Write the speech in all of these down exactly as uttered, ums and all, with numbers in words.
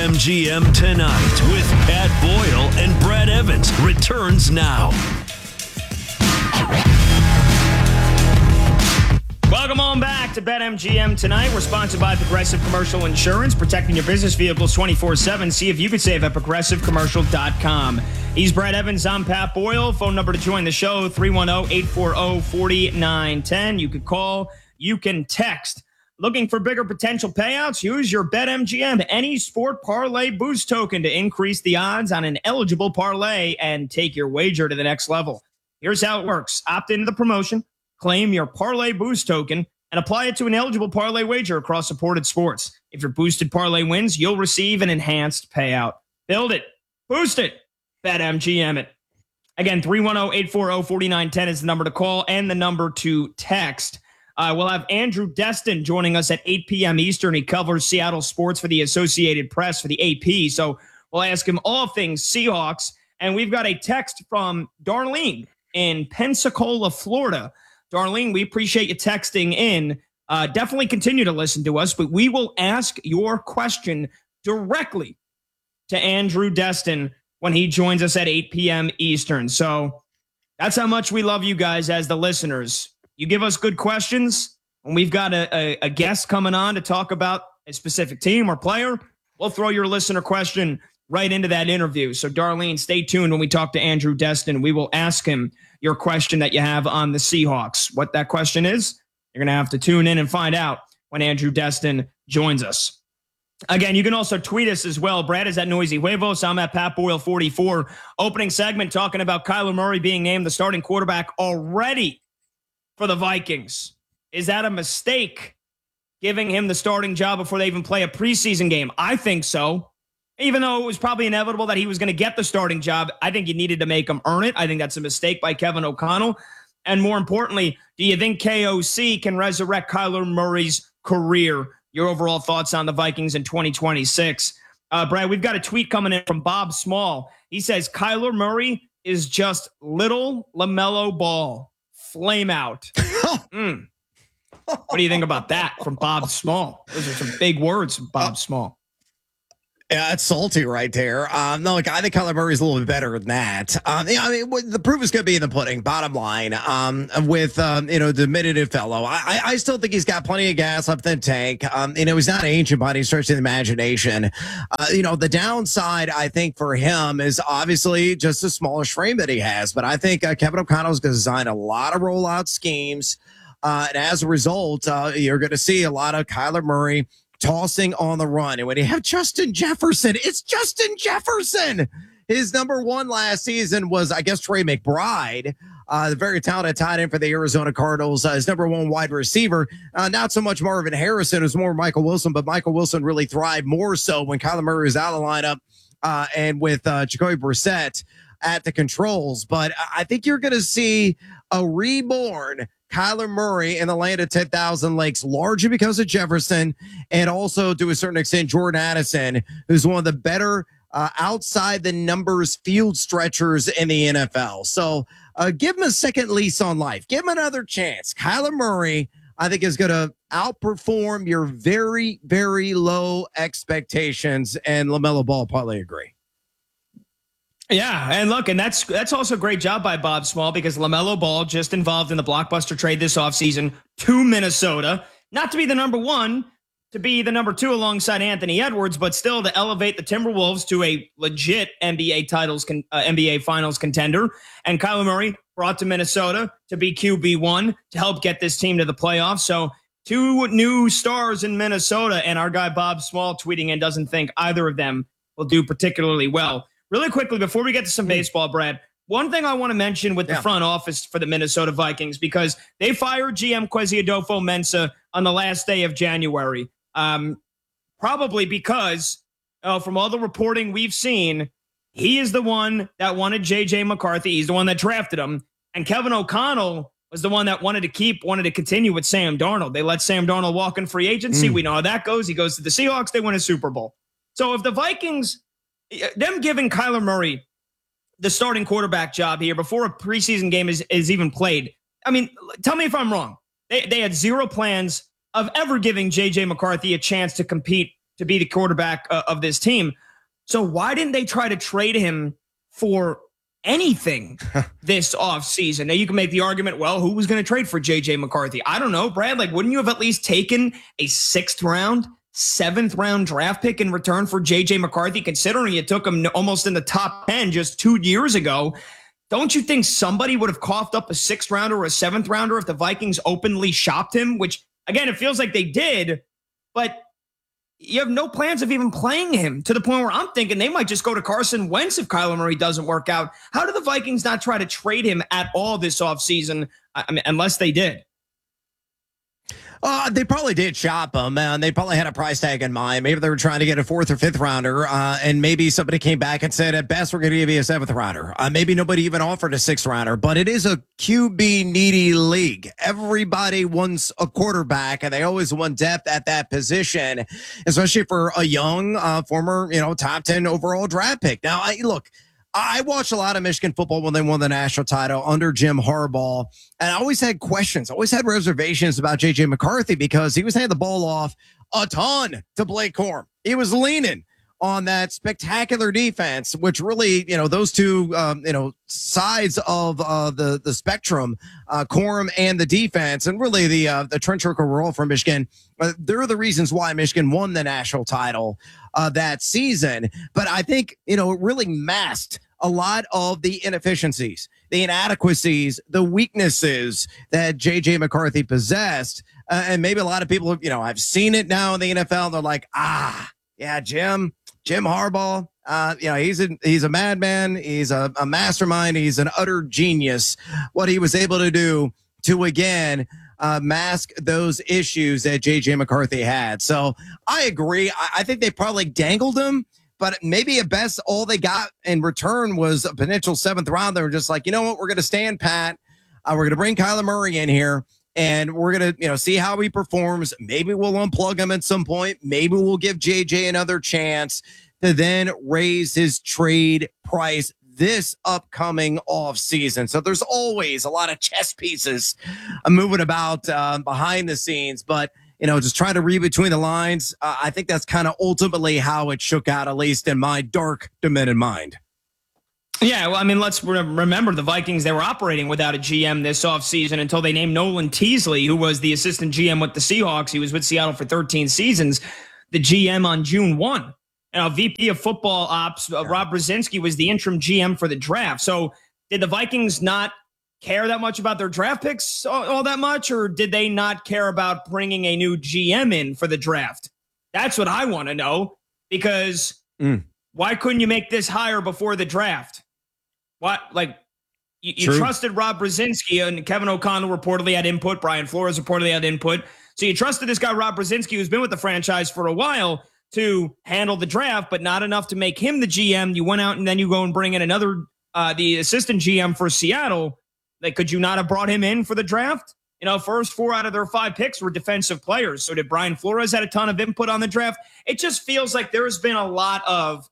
M G M Tonight with Pat Boyle and Brad Evans returns now. Welcome on back to BetMGM Tonight. We're sponsored by Progressive Commercial Insurance, protecting your business vehicles twenty-four seven. See if you could save at progressive commercial dot com. He's Brad Evans. I'm Pat Boyle. Phone number to join the show, three one zero, eight four zero, four nine one zero. You could call. You can text. Looking for bigger potential payouts? Use your BetMGM Any Sport Parlay Boost token to increase the odds on an eligible parlay and take your wager to the next level. Here's how it works. Opt into the promotion, claim your Parlay Boost token, and apply it to an eligible parlay wager across supported sports. If your boosted parlay wins, you'll receive an enhanced payout. Build it. Boost it. BetMGM it. Again, three one zero, eight four zero, four nine one zero is the number to call and the number to text. Uh, we'll have Andrew Destin joining us at eight p.m. Eastern. He covers Seattle sports for the Associated Press for the A P. So we'll ask him all things Seahawks. And we've got a text from Darlene in Pensacola, Florida. Darlene, we appreciate you texting in. Uh, definitely continue to listen to us, but we will ask your question directly to Andrew Destin when he joins us at eight p.m. Eastern. So that's how much we love you guys as the listeners. You give us good questions. When we've got a, a, a guest coming on to talk about a specific team or player, we'll throw your listener question right into that interview. So, Darlene, stay tuned when we talk to Andrew Destin. We will ask him your question that you have on the Seahawks. What that question is, you're going to have to tune in and find out when Andrew Destin joins us. Again, you can also tweet us as well. Brad is at Noisy Huevos. I'm at Pat Boyle forty-four. Opening segment talking about Kyler Murray being named the starting quarterback already for the Vikings. Is that a mistake, giving him the starting job before they even play a preseason game? I think so. Even though it was probably inevitable that he was going to get the starting job, I think you needed to make him earn it. I think that's a mistake by Kevin O'Connell. And more importantly, do you think K O C can resurrect Kyler Murray's career? Your overall thoughts on the Vikings in twenty twenty-six. Uh, Brad, we've got a tweet coming in from Bob Small. He says, Kyler Murray is just little LaMelo Ball. Flame out. Mm. What do you think about that from Bob Small? Those are some big words from Bob Small. Yeah, it's salty right there. Um, no, look, I think Kyler Murray's a little bit better than that. Um, yeah, I mean, the proof is going to be in the pudding. Bottom line, um, with um, you know, the diminutive fellow, I, I still think he's got plenty of gas left in the tank. Um, you know, he's not ancient by any stretch of the imagination. Uh, you know, the downside I think for him is obviously just the smallish frame that he has. But I think uh, Kevin O'Connell's going to design a lot of rollout schemes, uh, and as a result, uh, you're going to see a lot of Kyler Murray tossing on the run. And when you have Justin Jefferson, it's Justin Jefferson. His number one last season was, I guess, Trey McBride, uh, the very talented tight end for the Arizona Cardinals. Uh, his number one wide receiver, uh, not so much Marvin Harrison, it was more Michael Wilson, but Michael Wilson really thrived more so when Kyler Murray was out of the lineup uh, and with uh, Jacoby Brissett at the controls. But I think you're going to see a reborn Kyler Murray in the land of ten thousand lakes, largely because of Jefferson and also to a certain extent Jordan Addison, who's one of the better uh, outside the numbers field stretchers in the N F L. So uh, give him a second lease on life. Give him another chance. Kyler Murray, I think, is going to outperform your very, very low expectations, and LaMelo Ball probably agree. Yeah, and look, and that's that's also a great job by Bob Small, because LaMelo Ball just involved in the blockbuster trade this offseason to Minnesota, not to be the number one, to be the number two alongside Anthony Edwards, but still to elevate the Timberwolves to a legit N B A titles, con, uh, N B A Finals contender. And Kyler Murray brought to Minnesota to be Q B one to help get this team to the playoffs. So two new stars in Minnesota, and our guy Bob Small tweeting in doesn't think either of them will do particularly well. Really quickly, before we get to some baseball, Brad, one thing I want to mention with the yeah. front office for the Minnesota Vikings, because they fired G M Kwesi Adolfo-Mensah on the last day of January, um, probably because uh, from all the reporting we've seen, he is the one that wanted J J McCarthy. He's the one that drafted him. And Kevin O'Connell was the one that wanted to keep, wanted to continue with Sam Darnold. They let Sam Darnold walk in free agency. Mm. We know how that goes. He goes to the Seahawks. They win a Super Bowl. So if the Vikings... them giving Kyler Murray the starting quarterback job here before a preseason game is, is even played. I mean, tell me if I'm wrong. They, they had zero plans of ever giving J J McCarthy a chance to compete to be the quarterback uh, of this team. So why didn't they try to trade him for anything this offseason? Now you can make the argument, well, who was going to trade for J J McCarthy? I don't know, Brad. Like, wouldn't you have at least taken a sixth round, seventh round draft pick in return for J J McCarthy, considering you took him almost in the top ten just two years ago? Don't you think somebody would have coughed up a sixth rounder or a seventh rounder if the Vikings openly shopped him? Which, again, it feels like they did, but you have no plans of even playing him, to the point where I'm thinking they might just go to Carson Wentz if Kyler Murray doesn't work out. How do the Vikings not try to trade him at all this offseason? I mean, unless they did. Uh, they probably did shop him, and they probably had a price tag in mind. Maybe they were trying to get a fourth or fifth rounder, uh, and maybe somebody came back and said, at best, we're going to give you a seventh rounder. Uh, maybe nobody even offered a sixth rounder, but it is a Q B needy league. Everybody wants a quarterback, and they always want depth at that position, especially for a young, uh, former, you know, top ten overall draft pick. Now, I look. I watched a lot of Michigan football when they won the national title under Jim Harbaugh, and I always had questions, always had reservations about J J McCarthy because he was handing the ball off a ton to Blake Corum. He was leaning on that spectacular defense, which really, you know, those two, um, you know, sides of uh, the the spectrum, uh, Corum and the defense, and really the uh, the Trent Trickle role for Michigan. Uh, they're the reasons why Michigan won the national title uh, that season. But I think, you know, it really masked a lot of the inefficiencies, the inadequacies, the weaknesses that J J McCarthy possessed. Uh, and maybe a lot of people, you know, I've seen it now in the N F L. They're like, ah, yeah, Jim, Jim Harbaugh. Uh, you know, he's a, he's a madman. He's a, a mastermind. He's an utter genius. What he was able to do to, again, uh, mask those issues that J J McCarthy had. So I agree. I, I think they probably dangled him, but maybe at best all they got in return was a potential seventh round. They were just like, you know what, we're going to stand pat. Uh, we're going to bring Kyler Murray in here, and we're going to, you know, see how he performs. Maybe we'll unplug him at some point. Maybe we'll give J J another chance to then raise his trade price this upcoming off season. So there's always a lot of chess pieces uh, moving about uh, behind the scenes, but you know, just trying to read between the lines. Uh, I think that's kind of ultimately how it shook out, at least in my dark, demented mind. Yeah, well, I mean, let's re- remember the Vikings, they were operating without a G M this offseason until they named Nolan Teasley, who was the assistant G M with the Seahawks. He was with Seattle for thirteen seasons, the G M on June first. And our V P of football ops, uh, Rob Brzezinski, was the interim G M for the draft. So did the Vikings not care that much about their draft picks all, all that much, or did they not care about bringing a new G M in for the draft? That's what I want to know, because mm. why couldn't you make this hire before the draft? What, like, you, you trusted Rob Brzezinski, and Kevin O'Connell reportedly had input. Brian Flores reportedly had input. So you trusted this guy, Rob Brzezinski, who's been with the franchise for a while, to handle the draft, but not enough to make him the G M. You went out and then you go and bring in another, uh, the assistant G M for Seattle. Like, could you not have brought him in for the draft? You know, first four out of their five picks were defensive players. So did Brian Flores had a ton of input on the draft? It just feels like there has been a lot of,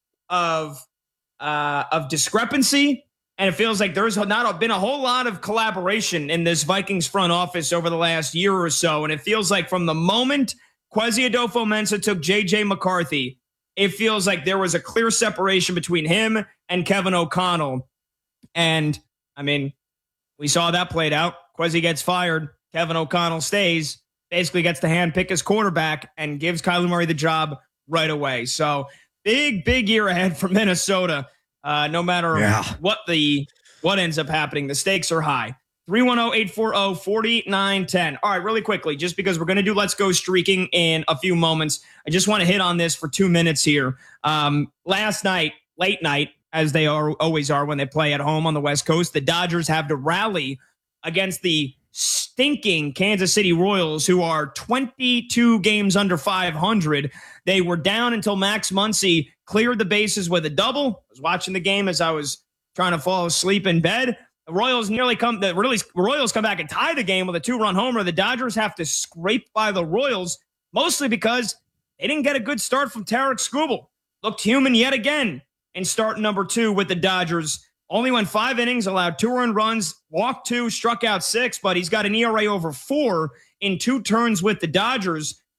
of, uh, of discrepancy. And it feels like there's not been a whole lot of collaboration in this Vikings front office over the last year or so. And it feels like from the moment Kwesi Adofo-Mensah took J J McCarthy, it feels like there was a clear separation between him and Kevin O'Connell. And, I mean, we saw that played out. Kwesi gets fired. Kevin O'Connell stays, basically gets to handpick his quarterback and gives Kyler Murray the job right away. So big, big year ahead for Minnesota. Uh, no matter yeah. what the what ends up happening, the stakes are high. three one zero, eight four zero, four nine one zero. All right, really quickly, just because we're going to do Let's Go Streaking in a few moments, I just want to hit on this for two minutes here. Um, last night, late night, as they are always are when they play at home on the West Coast, the Dodgers have to rally against the stinking Kansas City Royals, who are twenty-two games under five hundred. They were down until Max Muncy cleared the bases with a double. I was watching the game as I was trying to fall asleep in bed. The Royals nearly come. The really Royals come back and tie the game with a two-run homer. The Dodgers have to scrape by the Royals, mostly because they didn't get a good start from Tarek Skubal. Looked human yet again in start number two with the Dodgers. Only went five innings, allowed two earned runs, walked two, struck out six, but he's got an E R A over four in two turns with the Dodgers.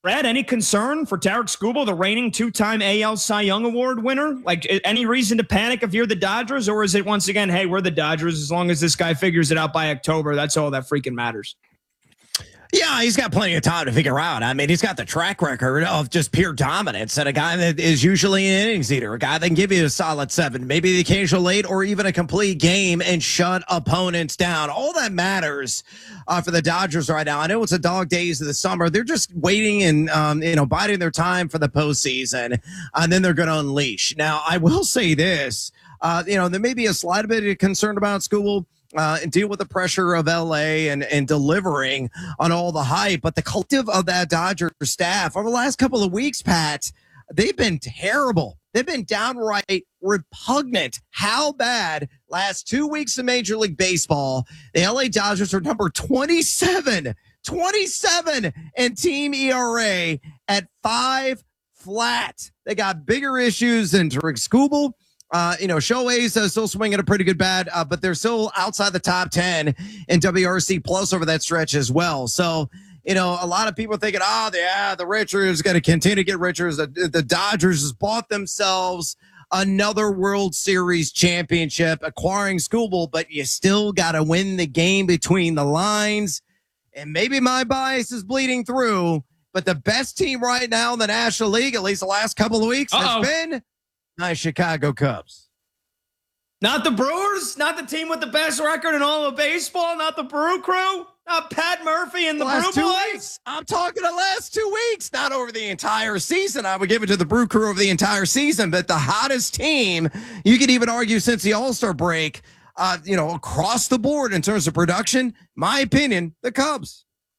Brad, any concern for Tarik Skubal, the reigning two-time A L Cy Young Award winner? Like, any reason to panic if you're the Dodgers, or is it once again, hey, we're the Dodgers. As long as this guy figures it out by October, that's all that freaking matters. Yeah, he's got plenty of time to figure out. I mean, he's got the track record of just pure dominance, and a guy that is usually an innings eater, a guy that can give you a solid seven, maybe the occasional late or even a complete game and shut opponents down. All that matters uh, for the Dodgers right now. I know it's a dog days of the summer. They're just waiting and, um, you know, biding their time for the postseason, and then they're going to unleash. Now, I will say this, uh, you know, there may be a slight bit of concern about Skubal. Uh, and deal with the pressure of L A and, and delivering on all the hype. But the collective of that Dodger staff over the last couple of weeks, Pat, they've been terrible. They've been downright repugnant. How bad? Last two weeks of Major League Baseball, the L A Dodgers are number twenty-seven, twenty-seven in team E R A at five flat. They got bigger issues than Tarik Skubal. Uh, you know, Shohei's uh, still swinging a pretty good bat, uh, but they're still outside the top ten in W R C plus over that stretch as well. So, you know, a lot of people thinking, oh, yeah, the Richards going to continue to get richer. The, the Dodgers has bought themselves another World Series championship, acquiring Skubal, but you still got to win the game between the lines. And maybe my bias is bleeding through, but the best team right now in the National League, at least the last couple of weeks, Uh-oh. has been my Chicago Cubs. Not the Brewers, not the team with the best record in all of baseball, not the Brew Crew, not Pat Murphy and the, the Brew two Boys. Weeks. I'm talking the last two weeks, not over the entire season. I would give it to the Brew Crew over the entire season, but the hottest team, you could even argue since the All-Star break, uh, you know, across the board in terms of production, my opinion, the Cubs.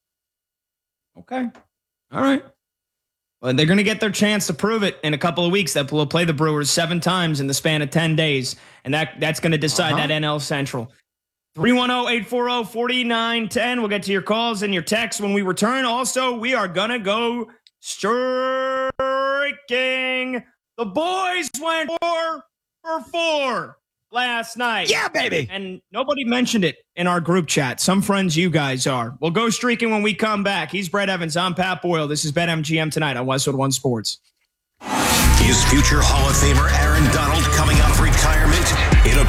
Okay. All right. Well, they're going to get their chance to prove it in a couple of weeks. That will play the Brewers seven times in the span of ten days. And that that's going to decide uh-huh. that N L Central. three one zero, eight four zero, four nine one zero. We'll get to your calls and your texts when we return. Also, we are going to go streaking. The boys went four for four last night. Yeah, baby. And nobody mentioned it in our group chat. Some friends you guys are. We'll go streaking when we come back. He's Brett Evans. I'm Pat Boyle. This is BetMGM tonight on Westwood One Sports. Is future Hall of Famer Aaron Donald coming out of retirement in a